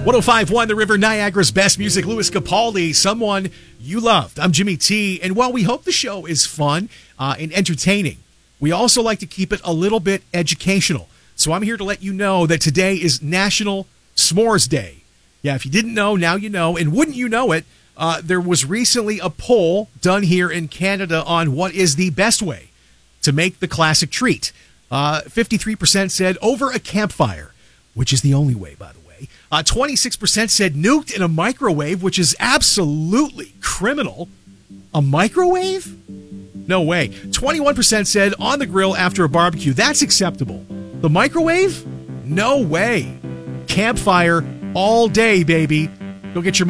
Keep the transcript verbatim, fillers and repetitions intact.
oh five point one The River, Niagara's best music. Louis Capaldi, someone you loved. I'm Jimmy T. And while we hope the show is fun uh, and entertaining, we also like to keep it a little bit educational. So I'm here to let you know that today is National S'mores Day. Yeah, if you didn't know, now you know. And wouldn't you know it, uh, there was recently a poll done here in Canada on what is the best way to make the classic treat. Uh, fifty-three percent said over a campfire, which is the only way, by the way. Uh, twenty-six percent said nuked in a microwave, which is absolutely criminal. A microwave? No way. twenty-one percent said on the grill after a barbecue. That's acceptable. The microwave? No way. Campfire all day, baby. Go get your